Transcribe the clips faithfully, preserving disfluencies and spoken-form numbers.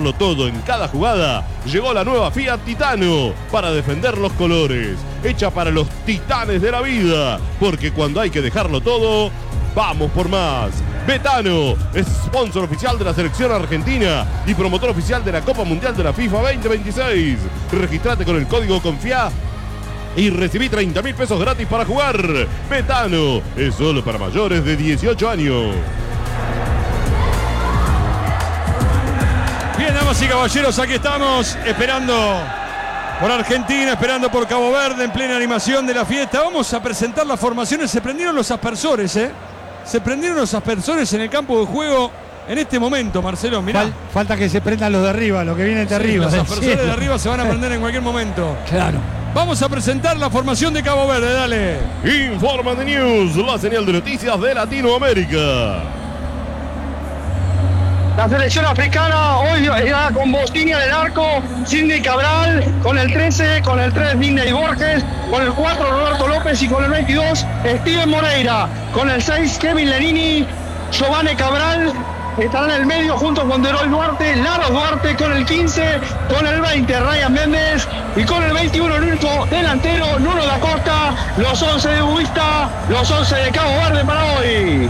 darlo todo en cada jugada, llegó la nueva Fiat Titano para defender los colores, hecha para los titanes de la vida, porque cuando hay que dejarlo todo, vamos por más. Betano es sponsor oficial de la selección argentina y promotor oficial de la Copa Mundial de la FIFA veinte veintiséis. Registrate con el código CONFIA y recibí treinta mil pesos gratis para jugar. Betano es solo para mayores de dieciocho años. Bien, damas y caballeros, aquí estamos esperando por Argentina, esperando por Cabo Verde en plena animación de la fiesta. Vamos a presentar las formaciones. Se prendieron los aspersores, ¿eh? Se prendieron los aspersores en el campo de juego en este momento, Marcelo. Mirá. Fal, falta que se prendan los de arriba, los que vienen de sí, arriba. Los aspersores sí. de arriba se van a prender en cualquier momento. Claro. Vamos a presentar la formación de Cabo Verde, dale. Informa de News, la señal de noticias de Latinoamérica. La selección africana hoy irá con Bosnia en el arco, Sidney Cabral, con el trece, con el tres Digney Borges, con el cuatro Roberto López y con el veintidós Steven Moreira, con el seis Kevin Lenini, Giovanni Cabral, estará en el medio junto con Deroy Duarte, Laro Duarte con el quince, con el veinte Ryan Méndez y con el veintiuno el único delantero Nuno da Costa, los once de Ubista, los once de Cabo Verde para hoy.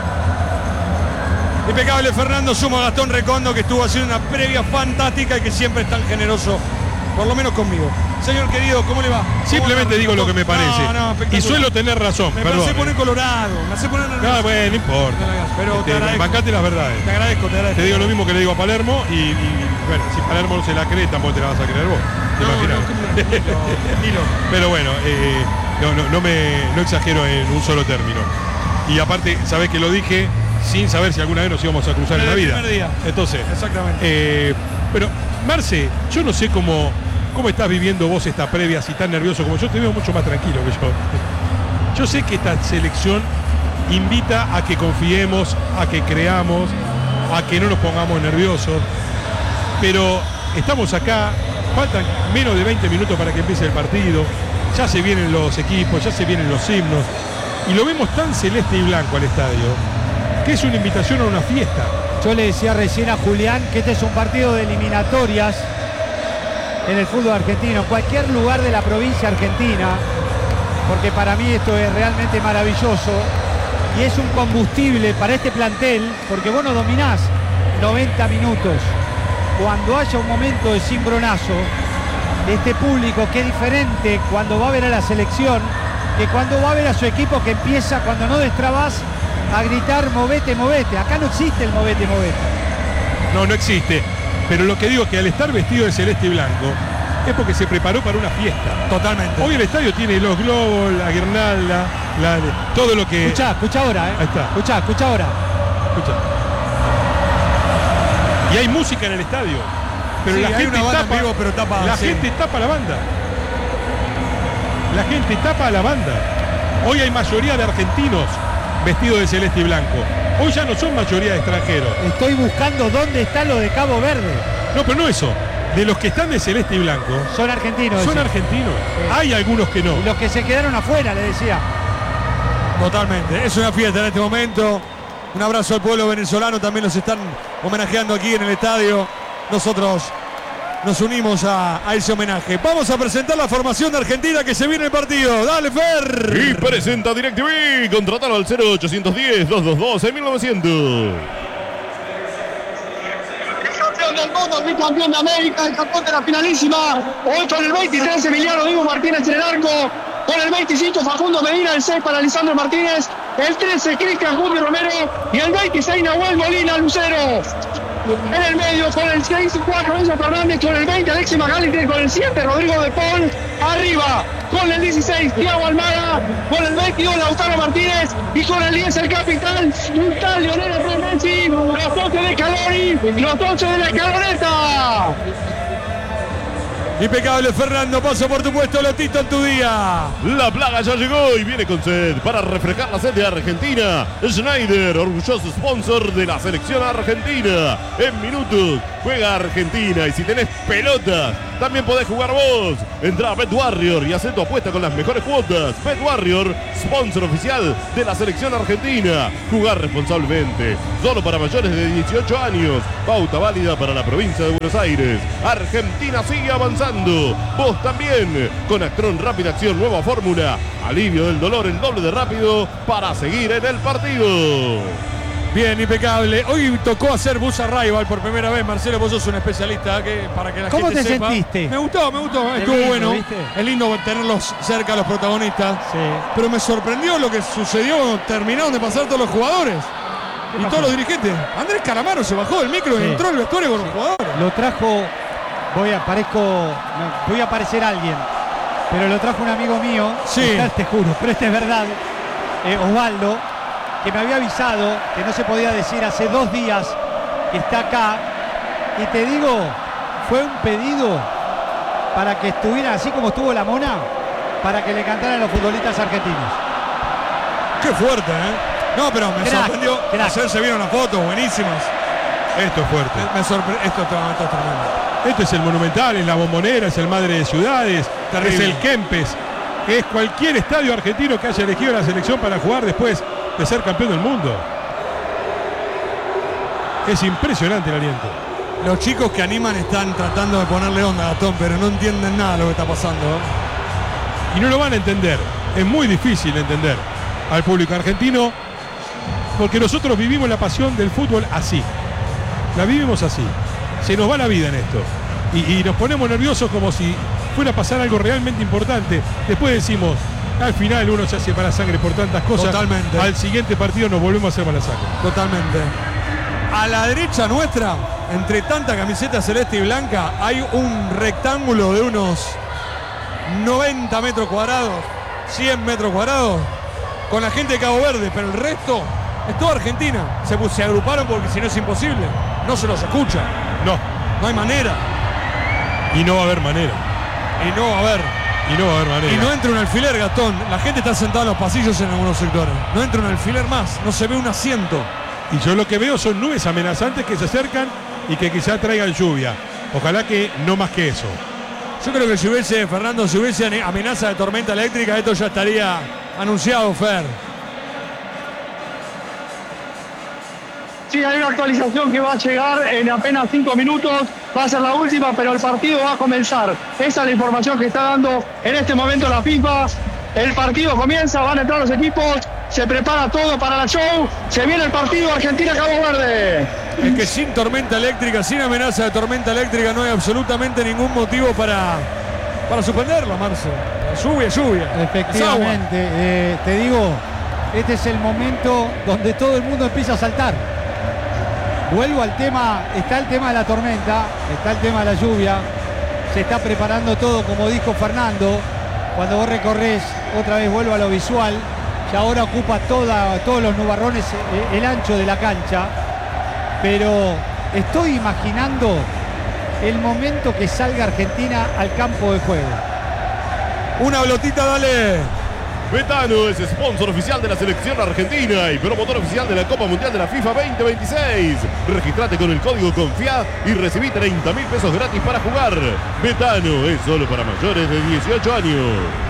Impecable Fernando, sumo a Gastón Recondo, que estuvo haciendo una previa fantástica y que siempre es tan generoso, por lo menos conmigo. Señor querido, ¿cómo le va? Simplemente digo lo que me parece. No, no, y suelo tener razón, me perdón. Me hace poner colorado, me hace poner nervioso. No, bueno, no importa. Pero este, te agradezco. Bancate las verdades. Te agradezco, te agradezco. Te digo lo mismo que le digo a Palermo y, y bueno, si Palermo no se la cree, tampoco te la vas a creer vos. No, no, no, Pero bueno, eh, no, no, no, me, no exagero en un solo término. Y aparte, sabés que lo dije sin saber si alguna vez nos íbamos a cruzar en la vida. Día. Entonces, exactamente. Eh, pero, Marce, yo no sé cómo, cómo estás viviendo vos esta previa, si tan nervioso como yo. Te veo mucho más tranquilo que yo. Yo sé que esta selección invita a que confiemos, a que creamos, a que no nos pongamos nerviosos. Pero estamos acá, faltan menos de veinte minutos para que empiece el partido. Ya se vienen los equipos, ya se vienen los himnos. Y lo vemos tan celeste y blanco al estadio, que es una invitación a una fiesta. Yo le decía recién a Julián que este es un partido de eliminatorias en el fútbol argentino, en cualquier lugar de la provincia argentina, porque para mí esto es realmente maravilloso y es un combustible para este plantel, porque vos no dominás noventa minutos. Cuando haya un momento de cimbronazo de este público, que es diferente cuando va a ver a la selección que cuando va a ver a su equipo, que empieza cuando no destrabás a gritar movete, movete. Acá no existe el movete, movete. No, no existe. Pero lo que digo es que al estar vestido de celeste y blanco es porque se preparó para una fiesta. Totalmente. Hoy el estadio tiene los globos, la guirnalda, la, todo lo que... Escuchá, escuchá ahora, ¿eh? Ahí está. Escuchá, escuchá ahora. Escuchá. Y hay música en el estadio. Pero sí, la hay gente una banda tapa, en vivo, pero tapa, la sí. gente tapa la banda. La gente tapa a la banda. Hoy hay mayoría de argentinos vestidos de celeste y blanco. Hoy ya no son mayoría de extranjeros. Estoy buscando dónde está lo de Cabo Verde. No, pero no eso. De los que están de celeste y blanco. Son argentinos. Son decía. argentinos. Sí. Hay algunos que no. Y los que se quedaron afuera, le decía. Totalmente. Es una fiesta en este momento. Un abrazo al pueblo venezolano. También los están homenajeando aquí en el estadio. Nosotros nos unimos a, a ese homenaje. Vamos a presentar la formación de Argentina que se viene el partido. Dale, Fer. Y presenta DirecTV. Contratalo al cero ochocientos diez, doscientos veintidós, mil novecientos. Campeón del mundo, bicampeón de América, el campeón de la finalísima. Hoy con el veintitrés Emiliano Diego Martínez en el arco. Con el veinticinco Facundo Medina, el seis para Lisandro Martínez. El trece Cristian Julio Romero. Y el veintiséis Nahuel Molina Lucero. En el medio con el seis y cuatro Enzo Fernández, con el veinte Alexis Magaldi, con el siete Rodrigo de Paul, arriba con el dieciséis Thiago Almada, con el veintidós Lautaro Martínez y con el diez el capitán un tal Lionel Messi, los once de Calori, los once de la Caloreta. Impecable, Fernando. Paso por tu puesto, Lotito, en tu día. La plaga ya llegó y viene con sed para refrescar la sed de Argentina. Schneider, orgulloso sponsor de la selección argentina. En minutos juega Argentina y si tenés pelotas, también podés jugar vos. Entrá a BetWarrior y haz tu apuesta con las mejores cuotas. BetWarrior, sponsor oficial de la selección argentina. Jugar responsablemente, solo para mayores de dieciocho años. Pauta válida para la provincia de Buenos Aires. Argentina sigue avanzando. Vos también, con Actron Rápida Acción, nueva fórmula. Alivio del dolor, el doble de rápido para seguir en el partido. Bien, impecable. Hoy tocó hacer bus arrival por primera vez. Marcelo, vos sos un especialista, que para que la ¿Cómo gente te sepa. sentiste? Me gustó, me gustó. Es Estuvo lindo, bueno. ¿viste? Es lindo tenerlos cerca a los protagonistas. Sí. Pero me sorprendió lo que sucedió cuando terminaron de pasar todos los jugadores. Y pasó? todos los dirigentes. Andrés Calamaro se bajó del micro Sí. y entró al vestuario con los jugadores. Lo trajo, voy a parezco, no, voy a parecer alguien, pero lo trajo un amigo mío, Sí. esta- te juro, pero este es verdad, eh, Osvaldo, que me había avisado que no se podía decir hace dos días que está acá, y te digo, fue un pedido para que estuviera así como estuvo la Mona, para que le cantaran los futbolistas argentinos. Qué fuerte, ¿eh? No, pero me Crack, sorprendió. crack. Ayer se vieron las fotos, buenísimas. Esto es fuerte. Me, me sorprendió. Esto, esto, esto es tremendo. Esto es el Monumental, es la Bombonera, es el Madre de Ciudades, Terrible. es el Kempes, es cualquier estadio argentino que haya elegido la selección para jugar después de ser campeón del mundo. Es impresionante el aliento. Los chicos que animan están tratando de ponerle onda a Gastón, pero no entienden nada de lo que está pasando, ¿eh? Y no lo van a entender. Es muy difícil entender al público argentino porque nosotros vivimos la pasión del fútbol así. La vivimos así. Se nos va la vida en esto. Y, y nos ponemos nerviosos como si fuera a pasar algo realmente importante. Después decimos, al final uno se hace mala sangre por tantas cosas. Totalmente. Al siguiente partido nos volvemos a hacer mala sangre. Totalmente. A la derecha nuestra, entre tanta camiseta celeste y blanca, hay un rectángulo de unos noventa metros cuadrados, cien metros cuadrados, con la gente de Cabo Verde, pero el resto es toda Argentina. Se, se agruparon porque si no es imposible. No se los escucha. No. No hay manera. Y no va a haber manera. Y no va a haber. Y no va a haber manera. Y no entra un alfiler, Gastón. La gente está sentada en los pasillos en algunos sectores. No entra un alfiler más. No se ve un asiento. Y yo lo que veo son nubes amenazantes que se acercan y que quizá traigan lluvia. Ojalá que no más que eso. Yo creo que si hubiese, Fernando, si hubiese amenaza de tormenta eléctrica, esto ya estaría anunciado, Fer. Sí, hay una actualización que va a llegar en apenas cinco minutos. Va a ser la última, pero el partido va a comenzar. Esa es la información que está dando en este momento la FIFA. El partido comienza, van a entrar los equipos. Se prepara todo para la show. Se viene el partido Argentina-Cabo Verde. Es que sin tormenta eléctrica, sin amenaza de tormenta eléctrica, no hay absolutamente ningún motivo para, para suspenderlo, Marce. Lluvia, lluvia. Efectivamente, eh, te digo, este es el momento donde todo el mundo empieza a saltar. Vuelvo al tema, está el tema de la tormenta, está el tema de la lluvia, se está preparando todo, como dijo Fernando. Cuando vos recorres, otra vez vuelvo a lo visual, y ahora ocupa toda, todos los nubarrones, eh, el ancho de la cancha, pero estoy imaginando el momento que salga Argentina al campo de juego. Una blotita, dale. Betano es sponsor oficial de la selección argentina y promotor oficial de la Copa Mundial de la FIFA veinte veintiséis. Registrate con el código CONFIA y recibí treinta mil pesos gratis para jugar. Betano es solo para mayores de dieciocho años.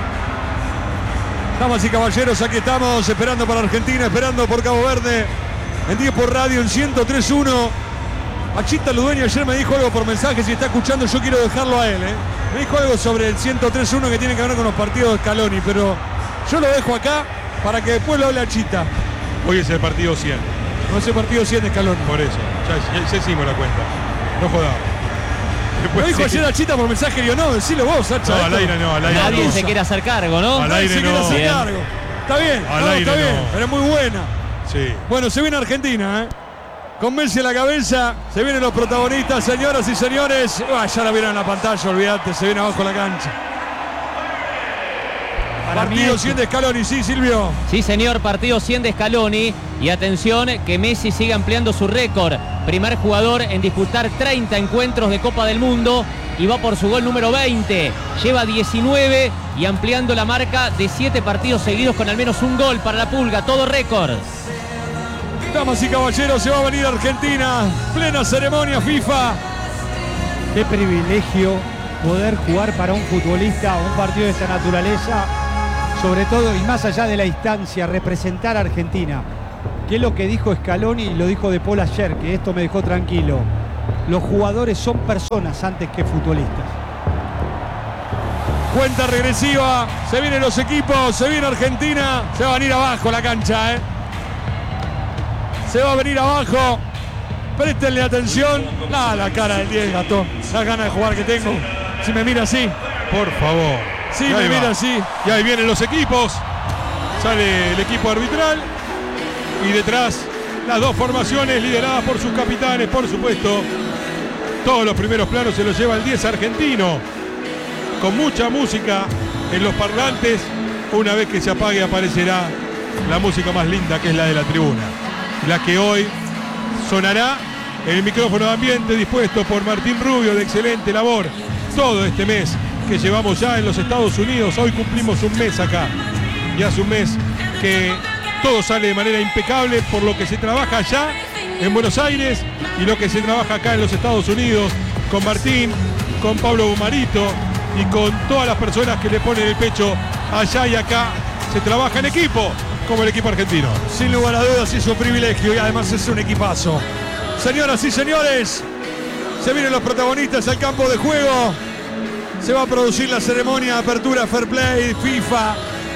Damas y caballeros, aquí estamos esperando para Argentina, esperando por Cabo Verde. En Tiempo Radio, en ciento tres punto uno. Achita Ludueño ayer me dijo algo por mensaje, si está escuchando yo quiero dejarlo a él. ¿eh? Me dijo algo sobre el ciento tres punto uno que tiene que ver con los partidos de Scaloni, pero yo lo dejo acá para que después lo hable Achita. Hoy es el partido cien. No es el partido cien de Scaloni. Por eso. Ya, ya, ya hicimos la cuenta. No jodamos. Lo dijo sí. ayer Achita por mensaje, digo, no, decilo vos, Hacha. No, al aire no, al aire Nadie no. se quiere hacer cargo, ¿no? Al Nadie aire se quiere no. hacer Bien. cargo. Está bien, Al no, aire está bien, no. pero es muy buena. Sí. Bueno, se viene Argentina, ¿eh? Con Messi en la cabeza, se vienen los protagonistas, señoras y señores. Ah, ya la vieron en la pantalla, olvídate, se viene abajo la cancha. Para mí Partido es- cien de Scaloni, sí, Silvio. Sí, señor, partido cien de Scaloni. Y atención que Messi sigue ampliando su récord. Primer jugador en disputar treinta encuentros de Copa del Mundo y va por su gol número veinte. Lleva diecinueve y ampliando la marca de siete partidos seguidos con al menos un gol para la Pulga. Todo récord. Damas y caballeros, se va a venir a Argentina. Plena ceremonia FIFA. Qué privilegio poder jugar para un futbolista un partido de esta naturaleza, sobre todo y más allá de la distancia, representar a Argentina. Que es lo que dijo Scaloni y lo dijo De Paul ayer, que esto me dejó tranquilo. Los jugadores son personas antes que futbolistas. Cuenta regresiva. Se vienen los equipos. Se viene Argentina. Se va a venir abajo la cancha, ¿eh? Se va a venir abajo. Préstenle atención. La, la cara del Diego Gatón. La gana de jugar que tengo. Si me mira así. Por favor. Si Y me ahí mira va. así. Y ahí vienen los equipos. Sale el equipo arbitral. Y detrás las dos formaciones lideradas por sus capitanes, por supuesto. Todos los primeros planos se los lleva el diez argentino. Con mucha música en los parlantes. Una vez que se apague aparecerá la música más linda, que es la de la tribuna. La que hoy sonará en el micrófono de ambiente dispuesto por Martín Rubio, de excelente labor todo este mes que llevamos ya en los Estados Unidos. Hoy cumplimos un mes acá y hace un mes que todo sale de manera impecable por lo que se trabaja allá en Buenos Aires y lo que se trabaja acá en los Estados Unidos con Martín, con Pablo Bumarito y con todas las personas que le ponen el pecho allá y acá. Se trabaja en equipo como el equipo argentino. Sin lugar a dudas es un privilegio y además es un equipazo. Señoras y señores, se vienen los protagonistas al campo de juego. Se va a producir la ceremonia de apertura Fair Play, FIFA.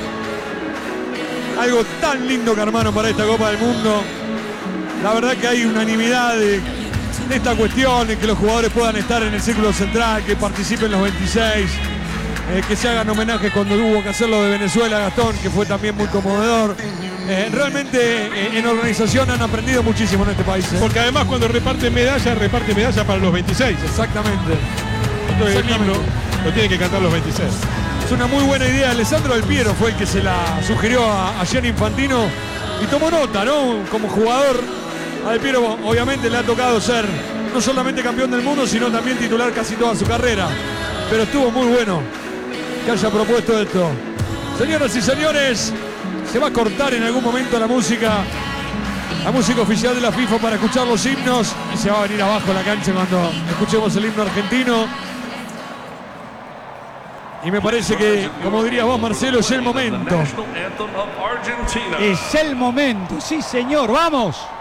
Algo tan lindo que armaron para esta Copa del Mundo. La verdad que hay unanimidad de, de esta cuestión, de que los jugadores puedan estar en el círculo central, que participen los veintiséis. Eh, que se hagan homenajes cuando hubo que hacerlo de Venezuela, Gastón, que fue también muy conmovedor. Eh, realmente eh, en organización han aprendido muchísimo en este país. ¿eh? Porque además cuando reparten medallas, reparten medallas para los veintiséis. Exactamente. Entonces el Exactamente. himno lo tienen que cantar los veintiséis. Es una muy buena idea. Alessandro Del Piero fue el que se la sugirió a, a Gianni Infantino y tomó nota, ¿no? Como jugador, a Del Piero obviamente le ha tocado ser no solamente campeón del mundo, sino también titular casi toda su carrera. Pero estuvo muy bueno que haya propuesto esto. Señoras y señores, se va a cortar en algún momento la música, la música oficial de la FIFA para escuchar los himnos y se va a venir abajo la cancha cuando escuchemos el himno argentino. Y me parece que, como dirías vos, Marcelo, es el momento. Es el momento, sí señor, vamos.